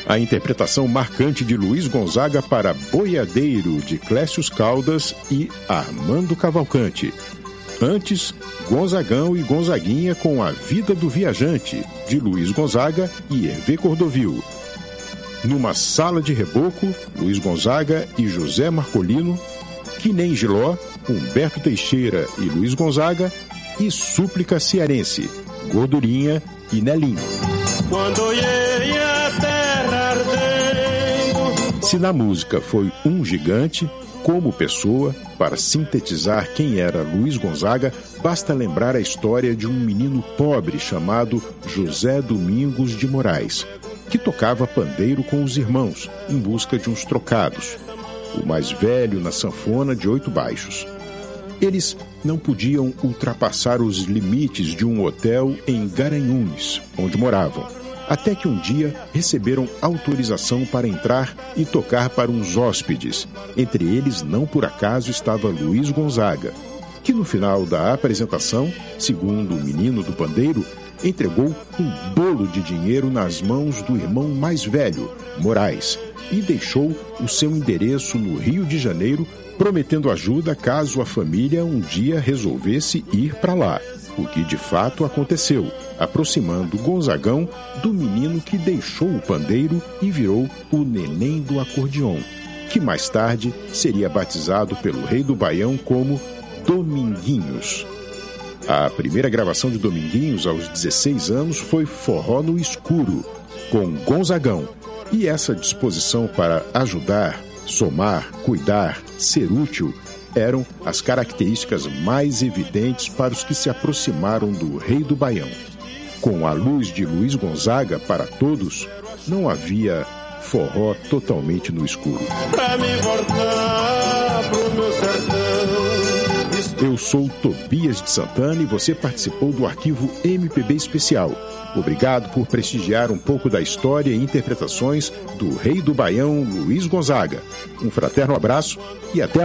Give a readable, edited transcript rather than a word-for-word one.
A interpretação marcante de Luiz Gonzaga para Boiadeiro, de Clécio Caldas e Armando Cavalcante. Antes, Gonzagão e Gonzaguinha com A Vida do Viajante, de Luiz Gonzaga e Hervé Cordovil. Numa Sala de Reboco, Luiz Gonzaga e José Marcolino. Que Nem Giló, Humberto Teixeira e Luiz Gonzaga. E Súplica Cearense, Gordurinha e Nelinho. Quando olhei a terra ardendo. Se na música foi um gigante, como pessoa, para sintetizar quem era Luiz Gonzaga, basta lembrar a história de um menino pobre chamado José Domingos de Moraes, que tocava pandeiro com os irmãos, em busca de uns trocados. O mais velho na sanfona de 8 baixos. Eles não podiam ultrapassar os limites de um hotel em Garanhuns, onde moravam, até que um dia receberam autorização para entrar e tocar para uns hóspedes. Entre eles, não por acaso, estava Luiz Gonzaga, que no final da apresentação, segundo o menino do pandeiro, entregou um bolo de dinheiro nas mãos do irmão mais velho, Moraes, e deixou o seu endereço no Rio de Janeiro, prometendo ajuda caso a família um dia resolvesse ir para lá, o que de fato aconteceu, aproximando Gonzagão do menino que deixou o pandeiro e virou o neném do acordeon, que mais tarde seria batizado pelo rei do Baião como Dominguinhos. A primeira gravação de Dominguinhos, aos 16 anos, foi Forró no Escuro, com Gonzagão, e essa disposição para ajudar, somar, cuidar, ser útil, eram as características mais evidentes para os que se aproximaram do rei do Baião. Com a luz de Luiz Gonzaga para todos, não havia forró totalmente no escuro. Pra me voltar pro meu sertão. Eu sou Tobias de Santana e você participou do arquivo MPB Especial. Obrigado por prestigiar um pouco da história e interpretações do rei do Baião, Luiz Gonzaga. Um fraterno abraço e até a